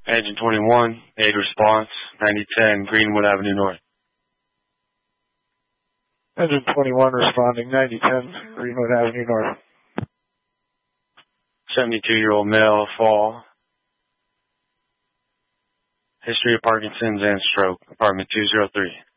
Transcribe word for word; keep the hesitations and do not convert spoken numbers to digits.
Engine twenty-one, aid response, ninety ten Greenwood Avenue North. Engine twenty-one responding, ninety ten Greenwood Avenue North. seventy-two-year-old male, fall. History of Parkinson's and stroke, apartment two oh three.